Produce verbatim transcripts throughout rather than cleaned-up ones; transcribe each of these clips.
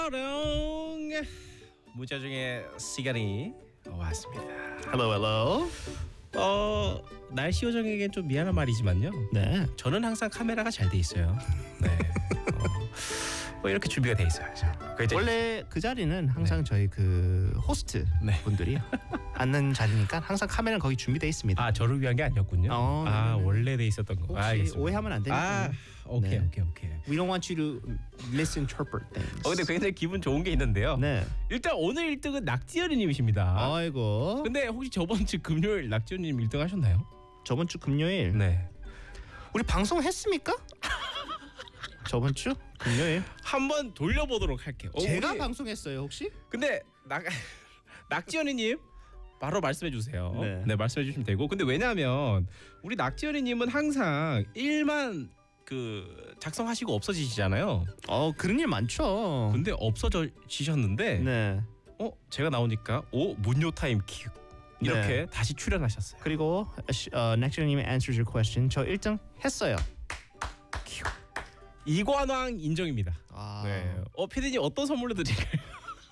롱 문자 중에 시간이 왔습니다. Hello, hello. 어 날씨 요정에겐 좀 미안한 말이지만요. 네. 저는 항상 카메라가 잘 돼 있어요. 네. 어, 뭐 이렇게 준비가 돼 있어야죠. 그 이제 원래 그 자리는 항상 저희 그 호스트 네. 분들이 앉는 자리니까 항상 카메라는 거기 준비돼 있습니다. 아 저를 위한 게 아니었군요. 어, 아 네네네. 원래 돼 있었던 거. 혹시 알겠습니다. 오해하면 안 되니까. 아 오케이 네. 오케이 오케이. We don't want you to misinterpret things. 어 근데 굉장히 기분 좋은 게 있는데요. 네. 일단 오늘 일 등은 낙지연이님이십니다. 아이고. 근데 혹시 저번 주 금요일 낙지연님 일 등 하셨나요? 저번 주 금요일 네. 우리 방송했습니까? 저번 주 금요일 한번 돌려보도록 할게요. 어, 제가 우리- 방송했어요 혹시? 근데 낙 낙지연이님 바로 말씀해 주세요. 네. 네, 말씀해 주시면 되고. 근데 왜냐하면 우리 낙지연이님은 항상 일만 그 작성하시고 없어지시잖아요. 어 그런 일 많죠. 근데 없어지셨는데 네. 어 제가 나오니까 오 문요 타임 키 이렇게 네. 다시 출연하셨어요. 그리고 어, 넥션님이 answers your question. 저 일 등 했어요. 이관왕 인정입니다. 아. 네. 어 피디님 어떤 선물로 드릴까요?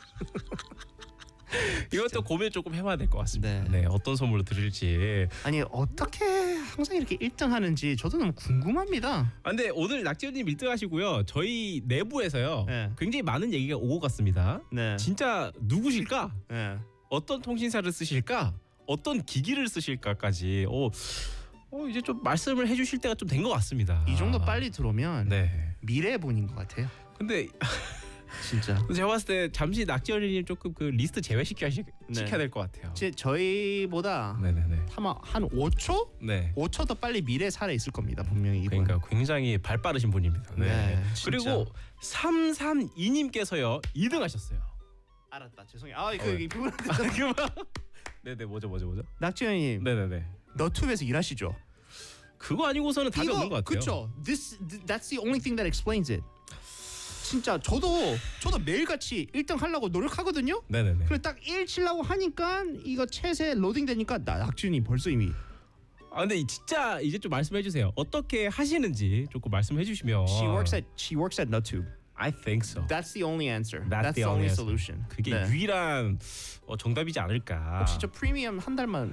이것도 고민 조금 해봐야 될 것 같습니다. 네. 네. 어떤 선물로 드릴지. 아니 어떻게 항상 이렇게 일 등 하는지 저도 너무 궁금합니다. 아, 근데 오늘 낙지연님 일 등 하시고요. 저희 내부에서요. 네. 굉장히 많은 얘기가 오고 갔습니다. 네. 진짜 누구실까? 네. 어떤 통신사를 쓰실까? 어떤 기기를 쓰실까까지. 어, 어 이제 좀 말씀을 해주실 때가 좀 된 것 같습니다. 이 정도 빨리 들어오면 네. 미래 분인 것 같아요. 근데 진짜. 제가 봤을 때 잠시 낙지연님 조금 그 리스트 제외시켜야 시- 네. 시켜야 될 것 같아요. 제 저희보다 네네네. 아마 한 오 초? 네. 오 초 더 빨리 미래 살아 있을 겁니다. 분명히 이분. 그러니까 굉장히 발 빠르신 분입니다. 네. 네, 진짜. 그리고 삼삼이님께서요 이 등 하셨어요. 알았다. 죄송해요. 아 이거 어. 이 부분한테 그만. 네네 뭐죠 뭐죠 뭐죠. 낙지현님 네네네. 너튜브에서 일하시죠? 그거 아니고서는 답이 없는 것 같아요. 그렇죠. This that's the only thing that explains it. 진짜 저도 저도 매일같이 일 등 하려고 노력하거든요. 네네네. 그래 딱 일 치려고 하니까 이거 챗에 로딩 되니까 나 낙지현이 벌써 이미 아 근데 진짜 이제 좀 말씀해 주세요. 어떻게 하시는지 조금 말씀해 주시면. She works at she works at Nutube. I think so. That's the only answer. That's That's the the only only solution. 그게 네. 유일한 어, 정답이지 않을까. 혹시 저 프리미엄 한 달만